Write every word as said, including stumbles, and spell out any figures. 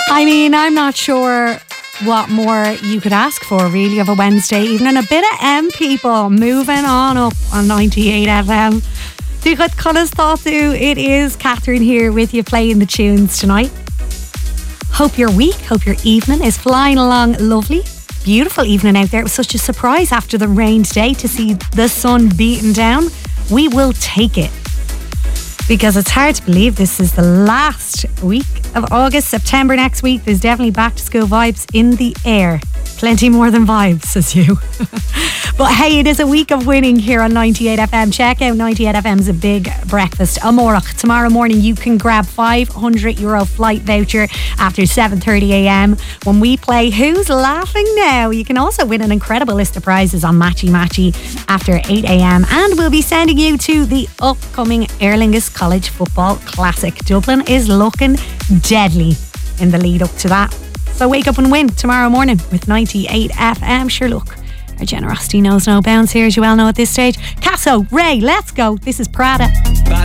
I mean, I'm not sure what more you could ask for, really, of a Wednesday evening. A bit of M, people, moving on up on ninety-eight F M. Duchad Conas Thoughtu, it is Catherine here with you playing the tunes tonight. Hope your week, hope your evening is flying along lovely. Beautiful evening out there. It was such a surprise after the rained day to see the sun beating down. We will take it, because it's hard to believe this is the last week of August. September next week, there's definitely back to school vibes in the air. Plenty more than vibes, says you. But hey, it is a week of winning here on ninety-eight F M. Check out ninety-eight F M's A Big Breakfast. Amorach, tomorrow morning you can grab five hundred euro flight voucher after seven thirty a m when we play Who's Laughing Now. You can also win an incredible list of prizes on Matchy Matchy after eight a m and we'll be sending you to the upcoming Aer Lingus College Football Classic. Dublin is looking deadly in the lead up to that. So wake up and win tomorrow morning with ninety-eight F M. Sure, look, our generosity knows no bounds here, as you well know at this stage. Casso, Ray, let's go. This is Prada.